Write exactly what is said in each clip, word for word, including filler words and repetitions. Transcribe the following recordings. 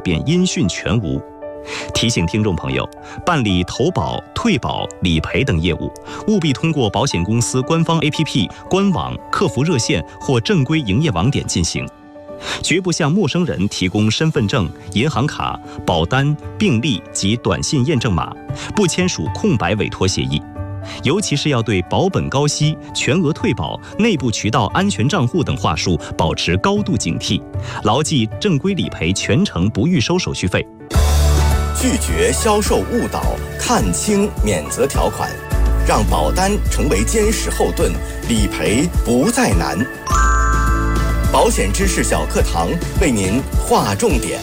便音讯全无。提醒听众朋友，办理投保、退保、理赔等业务，务必通过保险公司官方 A P P、官网、客服热线或正规营业网点进行，绝不向陌生人提供身份证、银行卡、保单、病历及短信验证码，不签署空白委托协议。尤其是要对保本高息、全额退保、内部渠道安全账户等话术保持高度警惕，牢记正规理赔全程不预收手续费。 拒绝销售误导，看清免责条款，让保单成为坚实后盾，理赔不再难。保险知识小课堂为您划重点。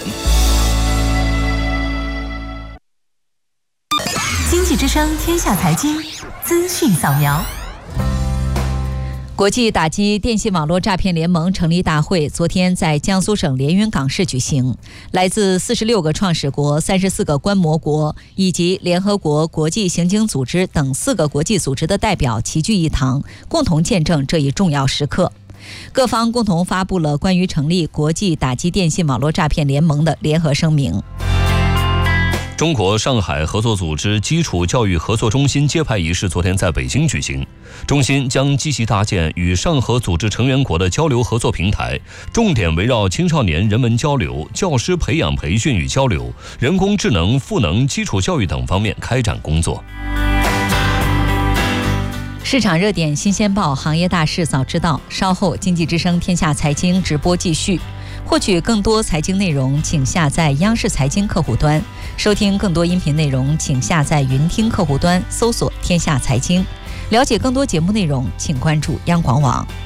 经济之声天下财经资讯扫描。国际打击电信网络诈骗联盟成立大会昨天在江苏省连云港市举行，来自四十六个创始国、三十四个观摩国以及联合国国际刑警组织等四个国际组织的代表齐聚一堂，共同见证这一重要时刻。各方共同发布了关于成立国际打击电信网络诈骗联盟的联合声明。 中国上海合作组织基础教育合作中心揭牌仪式昨天在北京举行。中心将积极搭建与上合组织成员国的交流合作平台，重点围绕青少年人文交流、教师培养培训与交流、人工智能、赋能基础教育等方面开展工作。 市场热点新鲜报，行业大事早知道。稍后经济之声天下财经直播继续。获取更多财经内容，请下载央视财经客户端；收听更多音频内容，请下载云听客户端，搜索天下财经。了解更多节目内容，请关注央广网。